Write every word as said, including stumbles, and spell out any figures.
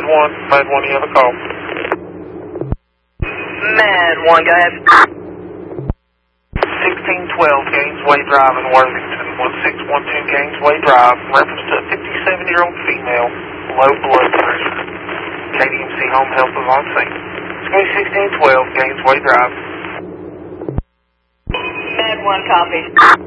one, Mad one, you have a call. Mad one, go ahead. sixteen twelve Gainesway Drive in Worthington, one six one two Gainesway Drive, reference to a fifty-seven-year-old female, low blood pressure. K D M C Home Health is on scene. It's going to be sixteen twelve Gainesway Drive. Mad one, copy.